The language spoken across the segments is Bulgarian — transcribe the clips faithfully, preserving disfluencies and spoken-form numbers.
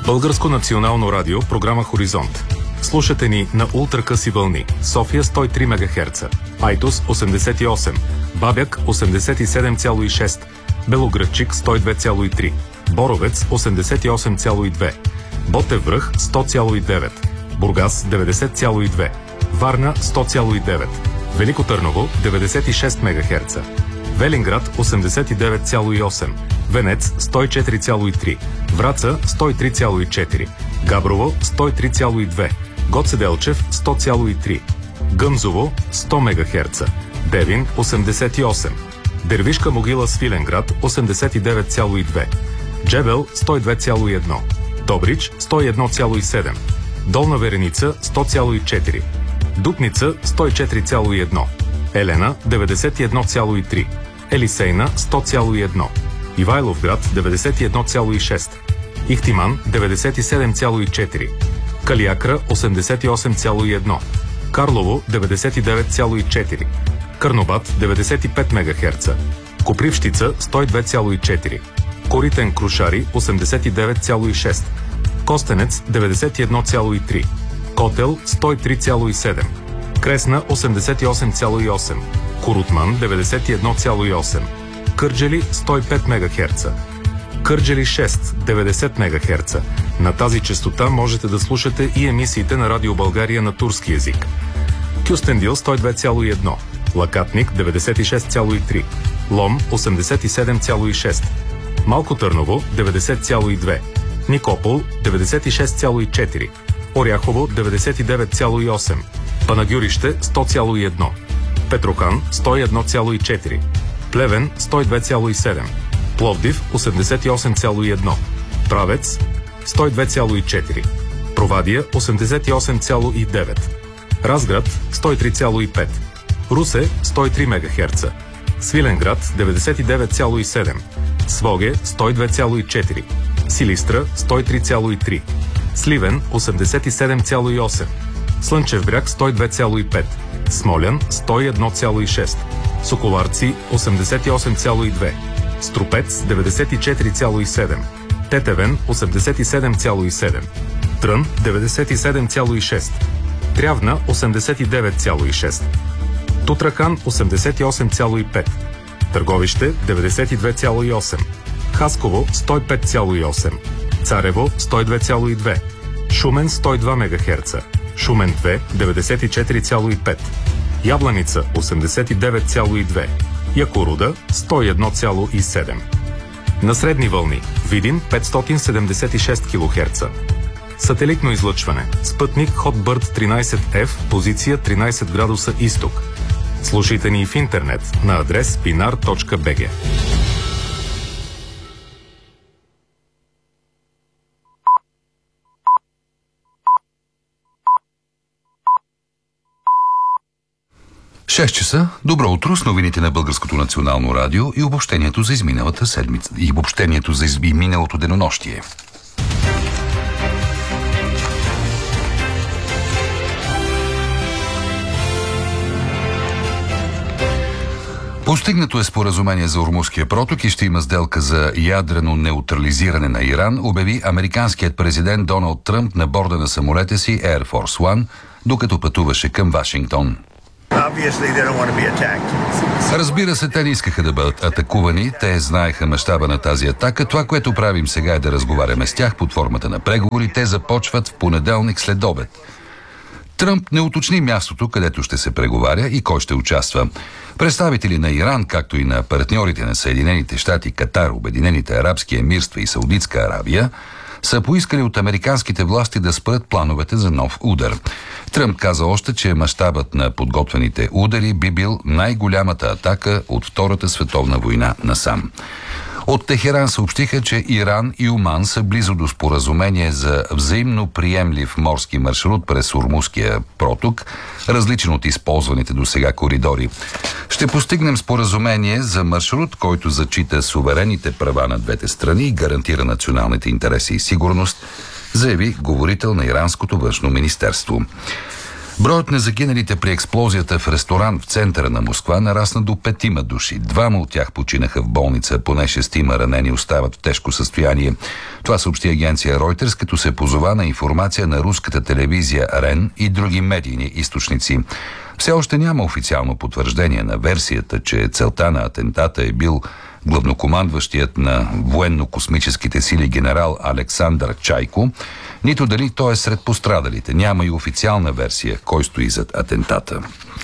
Българско национално радио, програма Хоризонт. Слушате ни на ултракъси вълни. София сто и три мегахерца, Айтос осемдесет и осем, Бабяк осемдесет и седем цяло и шест, Белоградчик сто и две цяло и три, Боровец осемдесет и осем цяло и две, Ботев връх сто цяло и девет, Бургас деветдесет цяло и две, Варна сто цяло и девет, Велико Търново деветдесет и шест мегахерца, Велинград осемдесет и девет цяло и осем, Венец сто и четири цяло и три, Враца сто и три цяло и четири, Габрово сто и три цяло и две, Гоце Делчев сто цяло и три, Гъмзово сто мегахерца, Девин осемдесет и осем, Дервишка могила Свиленград осемдесет и девет цяло и две, Джебел сто и две цяло и едно, Добрич сто и едно цяло и седем, Долна Вереница сто цяло и четири, Дупница сто и четири цяло и едно, Елена деветдесет и едно цяло и три, Елисейна сто цяло и едно, Ивайловград деветдесет и едно цяло и шест, Ихтиман деветдесет и седем цяло и четири, Калиакра осемдесет и осем цяло и едно, Карлово деветдесет и девет цяло и четири, Карнобат деветдесет и пет мегахерца, Копривщица сто и две цяло и четири, Коритен Крушари осемдесет и девет цяло и шест, Костенец деветдесет и едно цяло и три, Котел сто и три цяло и седем, Кресна осемдесет и осем цяло и осем, Корутман деветдесет и едно цяло и осем, Кърджали сто и пет мегахерца, Кърджали шест деветдесет мегахерца. На тази честота можете да слушате и емисиите на Радио България на турски език. Кюстендил сто и две цяло и едно, Лакатник деветдесет и шест цяло и три, Лом осемдесет и седем цяло и шест, Малко Търново деветдесет цяло и две, Никопол деветдесет и шест цяло и четири, Оряхово деветдесет и девет цяло и осем, Панагюрище сто цяло и едно, Петрохан сто и едно цяло и четири, Плевен сто и две цяло и седем, Пловдив осемдесет и осем цяло и едно, Правец сто и две цяло и четири, Провадия осемдесет и осем цяло и девет, Разград сто и три цяло и пет, Русе сто и три мегахерца, Свиленград деветдесет и девет цяло и седем, Своге сто и две цяло и четири, Силистра сто и три цяло и три, Сливен осемдесет и седем цяло и осем, Слънчев бряг сто и две цяло и пет, Смолян сто и едно цяло и шест, Соколарци осемдесет и осем цяло и две, Струпец деветдесет и четири цяло и седем, Тетевен осемдесет и седем цяло и седем, Трън деветдесет и седем цяло и шест, Трявна осемдесет и девет цяло и шест, Тутракан осемдесет и осем цяло и пет, Търговище деветдесет и две цяло и осем, Хасково сто и пет цяло и осем, Царево сто и две цяло и две, Шумен сто и два мегахерца, Шумен две деветдесет и четири цяло и пет, Ябланица осемдесет и девет цяло и две, Якоруда сто и едно цяло и седем. На средни вълни Видин петстотин седемдесет и шест килохерца. Сателитно излъчване. Спътник Hotbird тринайсет еф, позиция тринайсет градуса изток. Слушайте ни в интернет на адрес пинар точка би джи. шест часа. Добро утро с новините на Българското национално радио и обобщението за изминалата седмица и обобщението за изминалото денонощие. Постигнато е споразумение за Ормузския проток и ще има сделка за ядрено неутрализиране на Иран, обяви американският президент Доналд Тръмп на борда на самолета си Air Force One, докато пътуваше към Вашингтон. Разбира се, те не искаха да бъдат атакувани, те знаеха мащаба на тази атака. Това, което правим сега е да разговаряме с тях под формата на преговори. Те започват в понеделник след обед. Тръмп не уточни мястото, където ще се преговаря и кой ще участва. Представители на Иран, както и на партньорите на Съединените щати, Катар, Обединените арабски емирства и Саудитска Арабия, са поискали от американските власти да спрат плановете за нов удар. Тръмп каза още, че мащабът на подготвените удари би бил най-голямата атака от Втората световна война насам. От Техеран съобщиха, че Иран и Оман са близо до споразумение за взаимно приемлив морски маршрут през Ормузския проток, различен от използваните до сега коридори. Ще постигнем споразумение за маршрут, който зачита суверенните права на двете страни и гарантира националните интереси и сигурност, заяви говорител на Иранското външно министерство. Броят на загиналите при експлозията в ресторант в центъра на Москва нарасна до петима души. Двама от тях починаха в болница, поне шестима ранени остават в тежко състояние. Това съобщи агенция Reuters, като се позова на информация на руската телевизия РЕН и други медийни източници. Все още няма официално потвърждение на версията, че целта на атентата е бил главнокомандващият на военно-космическите сили генерал Александър Чайко, нито дали той е сред пострадалите. Няма и официална версия кой стои зад атентата.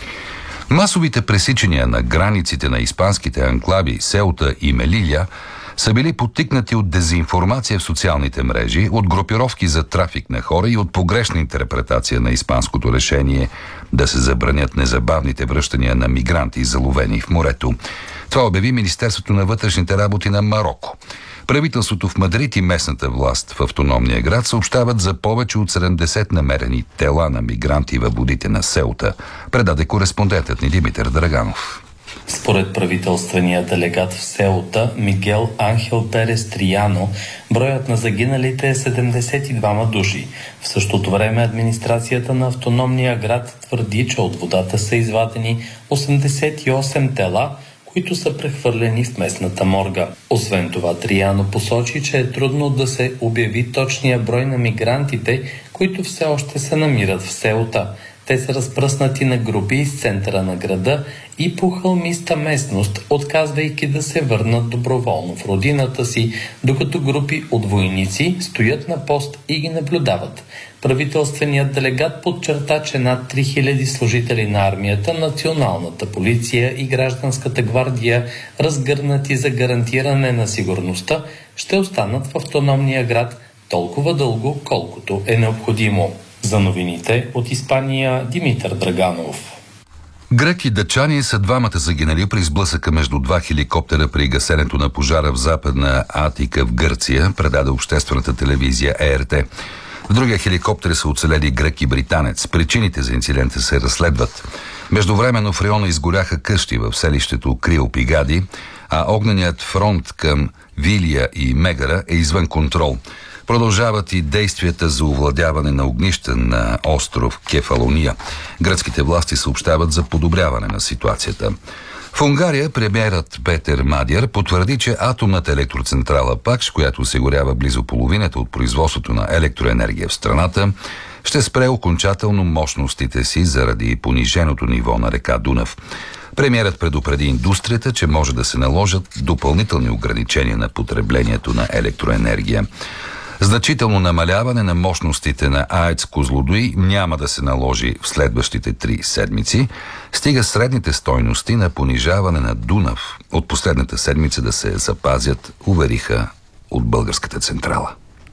Масовите пресичания на границите на испанските анклави Сеута и Мелиля са били подтикнати от дезинформация в социалните мрежи, от групировки за трафик на хора и от погрешна интерпретация на испанското решение да се забранят незабавните връщания на мигранти, заловени в морето. Това обяви Министерството на вътрешните работи на Мароко. Правителството в Мадрид и местната власт в автономния град съобщават за повече от седемдесет намерени тела на мигранти във водите на Сеута, предаде кореспондентът ни Димитър Драганов. Според правителствения делегат в Сеута Мигел Анхел Перес Трияно, броят на загиналите е седемдесет и двама души. В същото време администрацията на автономния град твърди, че от водата са извадени осемдесет и осем тела, които са прехвърлени в местната морга. Освен това, Трияно посочи, че е трудно да се обяви точния брой на мигрантите, които все още се намират в Сеута. Те са разпръснати на групи из центъра на града и по хълмиста местност, отказвайки да се върнат доброволно в родината си, докато групи от войници стоят на пост и ги наблюдават. Правителственият делегат подчерта, че над три хиляди служители на армията, националната полиция и гражданската гвардия, разгърнати за гарантиране на сигурността, ще останат в автономния град толкова дълго, колкото е необходимо. За новините от Испания Димитър Драганов. Грек и дъчани са двамата загинали при сблъсъка между два хеликоптера при гасенето на пожара в Западна Атика в Гърция, предаде обществената телевизия Е Ер Те. В другия хеликоптер са оцелели грек и британец. Причините за инцидента се разследват. Междувременно в района изгоряха къщи в селището Криопигади, а огненият фронт към Вилия и Мегара е извън контрол. Продължават и действията за овладяване на огнища на остров Кефалония. Гръцките власти съобщават за подобряване на ситуацията. В Унгария премиерът Петър Мадяр потвърди, че атомната електроцентрала Пакш, която осигурява близо половината от производството на електроенергия в страната, ще спре окончателно мощностите си заради пониженото ниво на река Дунав. Премиерът предупреди индустрията, че може да се наложат допълнителни ограничения на потреблението на електроенергия. Значително намаляване на мощностите на АЕЦ Козлодуй няма да се наложи в следващите три седмици, стига средните стойности на понижаване на Дунав от последната седмица да се запазят, увериха от българската централа.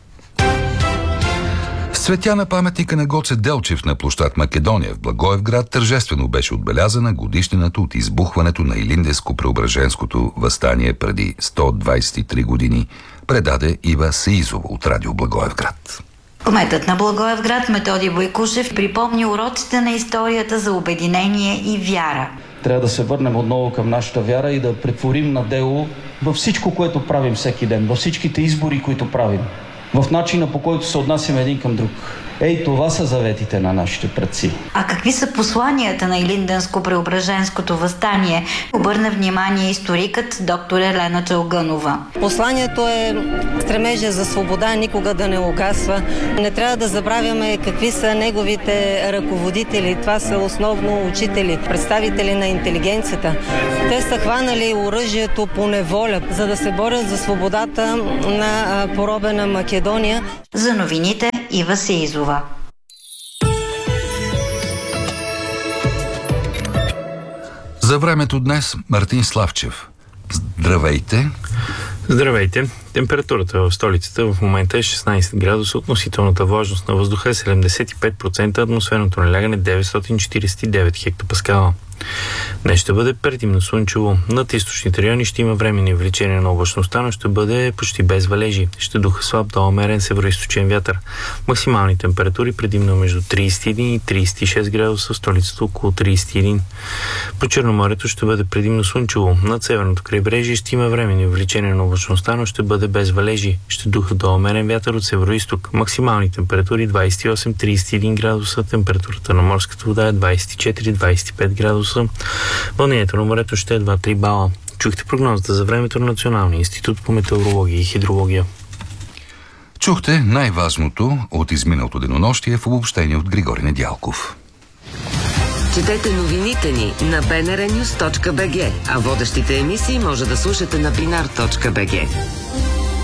С цветя на паметника на Гоце Делчев на площад Македония в Благоевград тържествено беше отбелязана годишнината от избухването на Илинденско-Преображенското въстание преди сто двадесет и три години, предаде Ива Саизова от Радио Благоевград. Кметът на Благоевград Методи Бойкушев припомни уроците на историята за обединение и вяра. Трябва да се върнем отново към нашата вяра и да претворим на дело във всичко, което правим всеки ден, във всичките избори, които правим, в начина, по който се отнасяме един към друг. Ей, това са заветите на нашите предци. А какви са посланията на Илинденско-Преображенското въстание? Обърна внимание историкът доктор Елена Чалгънова. Посланието е стремежа за свобода, никога да не угасва. Не трябва да забравяме какви са неговите ръководители. Това са основно учители, представители на интелигенцията. Те са хванали оръжието по неволя, за да се борят за свободата на поробена Македония. За новините Ива Саизова. За времето днес Мартин Славчев. Здравейте! Здравейте! Температурата в столицата в момента е шестнадесет градуса, относителната влажност на въздуха е седемдесет и пет процента, атмосферното налягане деветстотин четиридесет и девет хектопаскала. Днес ще бъде предимно слънчево. Над източните райони ще има временни увеличения на облачността, но ще бъде почти без валежи. Ще духа слаб до умерен североизточен вятър. Максимални температури предимно между трийсет и един и трийсет и шест градуса, в столицата около трийсет и един. По Черноморието ще бъде предимно слънчево. Над северното крайбрежие ще има временни увеличения на облачността, но ще бъде без валежи. Ще духа до умерен вятър от североизток. Максимални температури двийсет и осем до трийсет и един градуса. Температурата на морската вода е двийсет и четири до двийсет и пет градуса. Вълнението на морето ще е два до три бала. Чухте прогнозата за времето на Националния институт по метеорология и хидрология. Чухте най-важното от изминалото денонощие в обобщение от Григорий Недялков. Четете новините ни на би ен ар нюс точка би джи, а водещите емисии може да слушате на бинар точка би джи.